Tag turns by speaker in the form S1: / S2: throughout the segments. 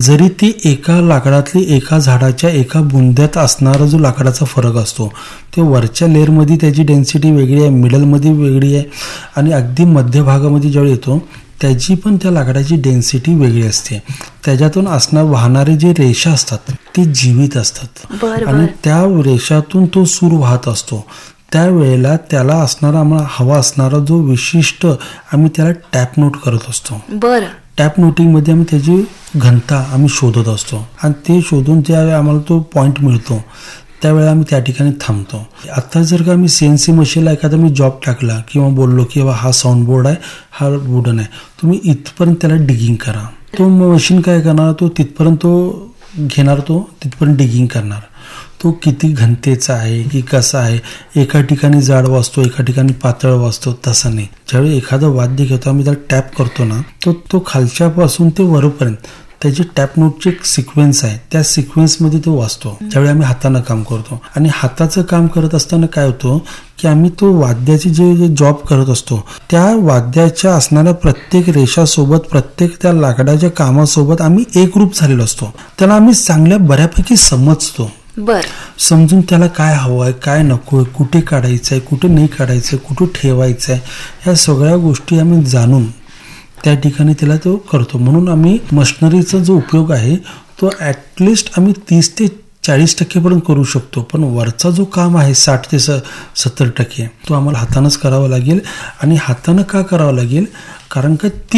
S1: जरी ती एका लाकडातली एका झाडाच्या एका बुंद्यात असणारा जो लाकडाचा फरक असतो, ते वरच्या लेअरमध्ये त्याची डेन्सिटी वेगळी आहे, मिडलमध्ये वेगळी आहे आणि अगदी मध्यभागामध्ये ज्यावेळी येतो त्याची पण त्या लाकडाची डेन्सिटी वेगळी असते. त्याच्यातून वाहणारे जे रेषा असतात ते जीवित असतात आणि त्या रेषातून तो सूर वाहत असतो. त्यावेळेला त्याला असणारा आम्हाला हवा असणारा जो विशिष्ट आम्ही त्याला टॅप नोट करत असतो. टॅप नोटिंगमध्ये आम्ही त्याची घनता आम्ही शोधत असतो आणि ते शोधून ज्यावेळी आम्हाला तो पॉईंट मिळतो त्यावेळेला आम्ही त्या ठिकाणी थांबतो. आता जर का मी CNC मशीनला एखादा मी जॉब टाकला किंवा बोललो की बाबा हा साऊंड बोर्ड आहे, हा वुडन आहे, तुम्ही इथपर्यंत त्याला डिगिंग करा, तो मशीन काय करणार, तो तिथपर्यंत तो घेणार, तो तिथपर्यंत डिगिंग करणार. तो किती घनतेचा आहे की कसा आहे, एका ठिकाणी जाड वाजतो एका ठिकाणी पातळ वाजतो, तसं नाही. ज्यावेळी एखादं वाद्य घेतो आम्ही त्याला टॅप करतो ना, तो खालच्यापासून ते वरपर्यंत त्याची टॅप नोटची एक सिक्वेन्स आहे, त्या सिक्वेन्समध्ये तो वाजतो. ज्यावेळी आम्ही हातानं काम करतो आणि हाताचं काम करत असताना काय होतं की आम्ही तो वाद्याची जे जॉब करत असतो त्या वाद्याच्या असणाऱ्या प्रत्येक रेषासोबत प्रत्येक त्या लाकडाच्या कामासोबत आम्ही एकरूप झालेलो असतो. त्याला आम्ही चांगल्या बऱ्यापैकी समजतो. समजून त्याला काय हवं आहे, काय नको आहे, कुठे काढायचं आहे, कुठे नाही काढायचं, कुठे ठेवायचं आहे, ह्या सगळ्या गोष्टी आम्ही जाणून त्या ठिकाणी त्याला तो करतो. म्हणून आम्ही मशिनरीचा जो उपयोग आहे तो ॲटलिस्ट आम्ही 30 ते 40% पर्यंत करू शकतो, पण वरचा जो काम आहे 60 ते 70% तो आम्हाला हातानंच करावा लागेल. आणि हातानं का करावं लागेल, कारण का ती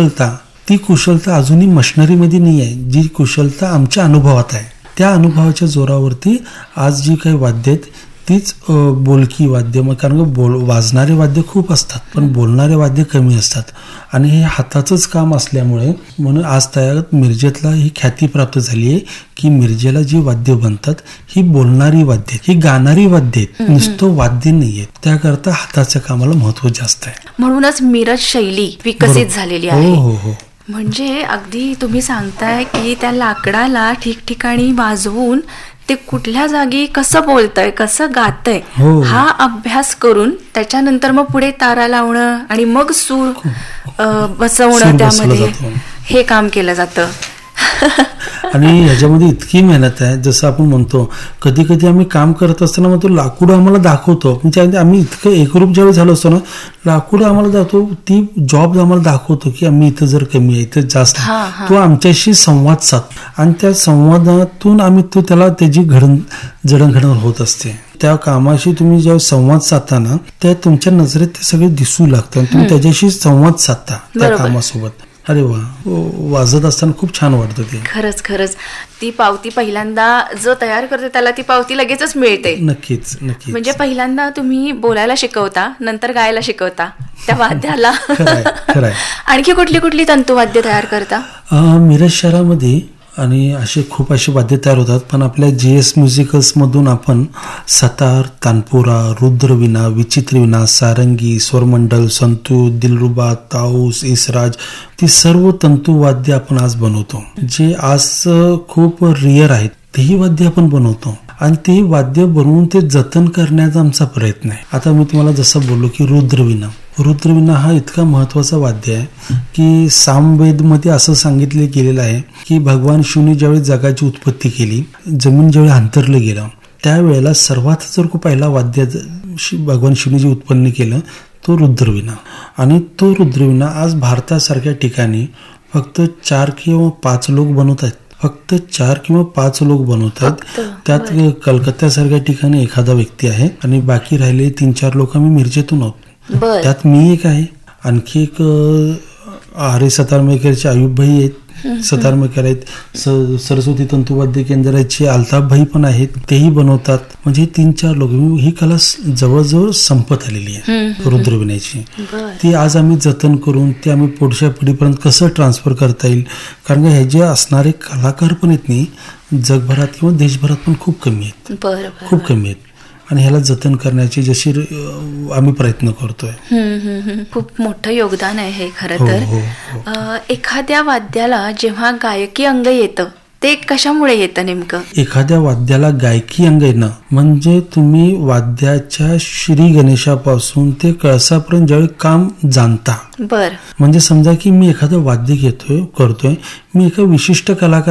S1: कुशलता अजूनही मशिनरीमध्ये नाही आहे. जी कुशलता आमच्या अनुभवात आहे, त्या अनुभवाच्या जोरावरती आज जी काही वाद्य आहेत तीच बोलकी वाद्य, मग कारण वाजणारे वाद्य खूप असतात पण बोलणारे वाद्य कमी असतात आणि हे हाताचंच काम असल्यामुळे म्हणून आज त्यात मिरजेतला ही ख्याती प्राप्त झाली आहे की मिरजेला जी वाद्य बनतात ही बोलणारी वाद्य, ही गाणारी वाद्य आहेत, नुसतं वाद्य नाही आहेत. त्याकरता हाताच्या कामाला महत्व जास्त आहे.
S2: म्हणूनच मिरज शैली विकसित झालेली आहे.
S1: हो.
S2: म्हणजे अगदी तुम्ही सांगताय की त्या लाकडाला ठिकठिकाणी वाजवून ते कुठल्या जागी कसं बोलतंय, कसं गातंय हा अभ्यास करून त्याच्यानंतर मग पुढे तारा लावणं आणि मग सूर बसवणं त्यामध्ये हे काम केलं जातं.
S1: आणि ह्याच्यामध्ये इतकी मेहनत आहे. जसं आपण म्हणतो कधी कधी आम्ही काम करत असताना मग तो लाकूड आम्हाला दाखवतो, म्हणजे आम्ही इतकं एकरूप ज्यावेळी झालो असतो ना, लाकूड आम्हाला दाखवतो, ती जॉब आम्हाला दाखवतो की आम्ही इथं जर कमी आहे इथं जास्त, तो आमच्याशी संवाद साधतो आणि त्या संवादातून आम्ही त्याला त्याची जडणघडण होत असते. त्या कामाशी तुम्ही जेव्हा संवाद साधताना त्या तुमच्या नजरेत ते सगळे दिसू लागतं आणि तुम्ही त्याच्याशी संवाद साधता त्या कामासोबत. अरे वा, वाजत असताना खूप छान वाटतं ते.
S2: खरंच ती पावती पहिल्यांदा जो तयार करतो त्याला ती पावती लगेचच मिळते.
S1: नक्कीच.
S2: म्हणजे पहिल्यांदा तुम्ही बोलायला शिकवता, नंतर गायला शिकवता त्या वाद्याला.
S1: खरंय.
S2: आणखी कुठली तंतुवाद्य तयार करता?
S1: मिरज शहरामध्ये आणि खूप असे वाद्य तयार होतात, पण आपल्या GS म्युझिकल्स मधून आपण सतार, तानपुरा, रुद्रवीणा, विचित्रवीणा, सारंगी, स्वरमंडल, संतूर, दिलरुबा, ताऊस, इसराज, ती सर्व तंतुवाद्य आपण आज बनवतो, जे आज खूप रिअर आहेत. तेही वाद्य आपण बनवतो आणि ते वाद्य बनवून ते जतन करण्याचा आमचा प्रयत्न आहे. आता मी तुम्हाला जसं बोललो की रुद्रवीणा हा इतका महत्वाचा वाद्य आहे की सामवेदमध्ये असं सांगितले गेलेलं आहे की भगवान शिवने ज्यावेळी जगाची उत्पत्ती केली, जमीन ज्यावेळी अंतरलं गेलं, त्यावेळेला सर्वात जर पहिला वाद्य भगवान शिवने जे उत्पन्न केलं तो रुद्रवीणा. आणि तो रुद्रवीणा आज भारतासारख्या ठिकाणी फक्त 4 किंवा 5 लोक बनवत आहेत. फक्त 4 किंवा 5 लोक बनवतात. त्यात कलकत्त्यासारख्या ठिकाणी एखादा व्यक्ती आहे आणि बाकी राहिले 3-4 लोक आम्ही मिरजेतून आहोत. त्यात मी एक आहे, आणखी एक आरे सतारमेकरचे आयुबभाई आहेत, सतारमेकर आहेत, सरस्वती तंतुवाद्य केंद्राचे अल्ताफभाई पण आहेत, तेही बनवतात. म्हणजे 3-4 लोक. ही कला जवळजवळ संपत आलेली आहे रुद्रवीणाची. ती आज आम्ही जतन करून ते आम्ही पुढच्या पिढीपर्यंत कसं ट्रान्सफर करता येईल, कारण हे जे असणारे कलाकार पण आहेत नाही जगभरात किंवा देशभरात पण खूप कमी आहेत, खूप कमी आहेत. आणि ह्याला जतन करण्याची जशी आम्ही प्रयत्न करतोय.
S2: खूप मोठं योगदान आहे हे खरं तर. एखाद्या वाद्याला जेव्हा गायकी अंग येतं ते कशामुळे येतं नेमकं?
S1: एखाद्या वाद्याला गायकी अंग येणं म्हणजे तुम्ही वाद्याच्या श्री गणेशापासून ते कळसापर्यंत ज्यावेळी काम जाणता. म्हणजे समजा की मी एखादं वाद्य करतोय, मी एका विशिष्ट कलाकार